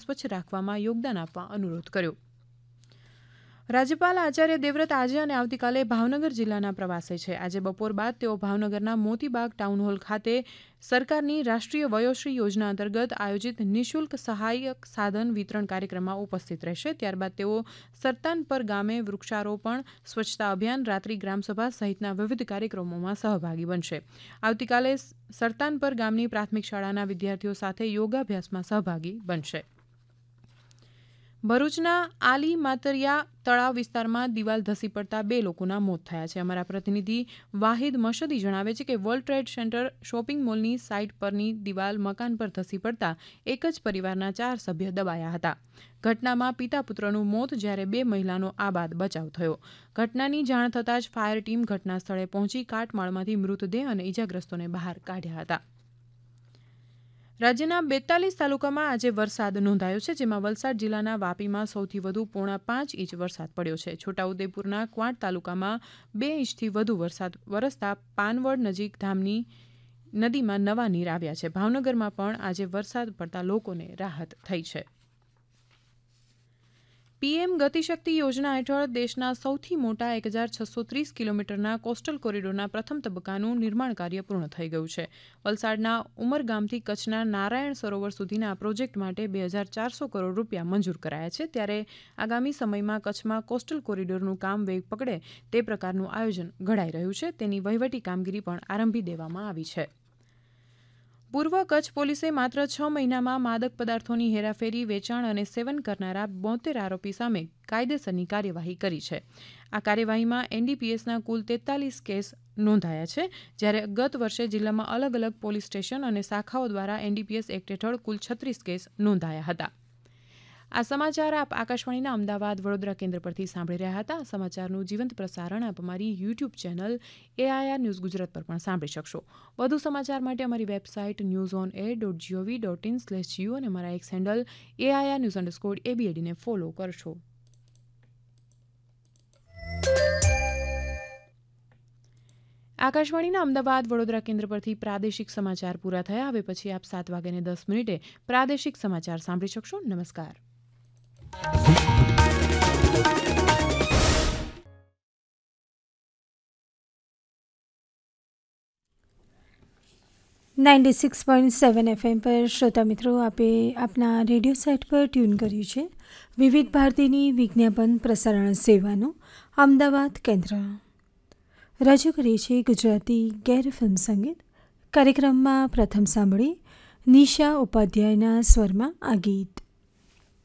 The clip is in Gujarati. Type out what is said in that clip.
સ્વચ્છ રાખવામાં યોગદાન આપવા અનુરોધ કર્યો. રાજ્યપાલ આચાર્ય દેવવ્રત આજે અને આવતીકાલે ભાવનગર જિલ્લાના પ્રવાસે છે. આજે બપોર બાદ તેઓ ભાવનગરના મોતીબાગ ટાઉન હોલ ખાતે સરકારની રાષ્ટ્રીય વયોશ્રી યોજના અંતર્ગત આયોજિત નિઃશુલ્ક સહાયક સાધન વિતરણ કાર્યક્રમમાં ઉપસ્થિત રહેશે. ત્યારબાદ તેઓ સરતાનપર ગામે વૃક્ષારોપણ, સ્વચ્છતા અભિયાન, રાત્રિ ગ્રામસભા સહિતના વિવિધ કાર્યક્રમોમાં સહભાગી બનશે. આવતીકાલે સરતાનપર ગામની પ્રાથમિક શાળાના વિદ્યાર્થીઓ સાથે યોગાભ્યાસમાં સહભાગી બનશે. ભરૂચના આલી માતરિયા તળાવ વિસ્તારમાં દિવાલ ધસી પડતા 2 લોકોના મોત થયા છે. અમારા પ્રતિનિધિ વાહિદ મશદી જણાવે છે કે world trade centre shopping મોલની site પરની દિવાલ મકાન પર ધસી પડતા એક જ પરિવારના 4 સભ્ય દબાયા હતા. ઘટનામાં પિતા પુત્રનું મોત જ્યારે 2 મહિલાનો આબાદ બચાવ થયો. ઘટનાની જાણ થતાં જ ફાયર ટીમ ઘટના સ્થળે પહોંચી કાટમાળમાંથી મૃતદેહ અને ઇજાગ્રસ્તોને બહાર કાઢ્યા હતા. રાજ્યના 42 તાલુકામાં આજે વરસાદ નોંધાયો છે, જેમાં વલસાડ જિલ્લાના વાપીમાં સૌથી વધુ 4.5 ઇંચ વરસાદ પડ્યો છે. છોટાઉદેપુરના ક્વાંટ તાલુકામાં 2 ઇંચથી વધુ વરસાદ વરસતા પાનવડ નજીક ધામની નદીમાં નવા નીર આવ્યા છે. ભાવનગરમાં પણ આજે વરસાદ પડતા લોકોને રાહત થઈ છે. પીએમ ગતિશક્તિ યોજના હેઠળ દેશના સૌથી મોટા 1630 કિલોમીટરના કોસ્ટલ કોરિડોરના પ્રથમ તબક્કાનું નિર્માણ કાર્ય પૂર્ણ થઈ ગયું છે. વલસાડના ઉમરગામથી કચ્છના નારાયણ સરોવર સુધીના આ પ્રોજેક્ટ માટે 2400 કરોડ રૂપિયા મંજૂર કરાયા છે. ત્યારે આગામી સમયમાં કચ્છમાં કોસ્ટલ કોરિડોરનું કામ વેગ પકડે તે પ્રકારનું આયોજન ઘડાઈ રહ્યું છે. તેની વહીવટી કામગીરી પણ આરંભી દેવામાં આવી છે. પૂર્વ કચ્છ પોલીસે માત્ર 6 મહિનામાં માદક પદાર્થોની હેરાફેરી, વેચાણ અને સેવન કરનારા 72 આરોપી સામે કાયદેસરની કાર્યવાહી કરી છે. આ કાર્યવાહીમાં એનડીપીએસના કુલ 43 કેસ નોંધાયા છે, જ્યારે ગત વર્ષે જિલ્લામાં અલગ અલગ પોલીસ સ્ટેશન અને શાખાઓ દ્વારા એનડીપીએસ એક્ટ હેઠળ કુલ 36 કેસ નોંધાયા હતા. આ સમાચાર આપ આકાશવાણીના અમદાવાદ વડોદરા કેન્દ્ર પરથી સાંભળી રહ્યા હતા. આ સમાચારનું જીવંત પ્રસારણ આપ અમારી YouTube channel AIR news Gujarat પર પણ સાંભળી શકશો. વધુ સમાચાર માટે અમારી વેબસાઇટ newsonair.gov.in/u અને અમારા એક્સ હેન્ડલ AIR_news_ABAD ને ફોલો કરશો. આકાશવાણીના અમદાવાદ વડોદરા કેન્દ્ર પરથી પ્રાદેશિક સમાચાર પૂરા થયા. હવે પછી આપ 7:10 પ્રાદેશિક સમાચાર સાંભળી શકશો. નમસ્કાર. 96.7 FM પર શ્રોતા મિત્રો, આપે આપના રેડિયો સેટ પર ટ્યુન કર્યું છે વિવિધ ભારતીની વિજ્ઞાપન પ્રસારણ સેવાનું અમદાવાદ કેન્દ્ર. રજૂ કરીએ છીએ ગુજરાતી ગેર ફિલ્મ સંગીત. કાર્યક્રમમાં પ્રથમ સાંભળી નિશા ઉપાધ્યાયના સ્વરમાં આ ગીત.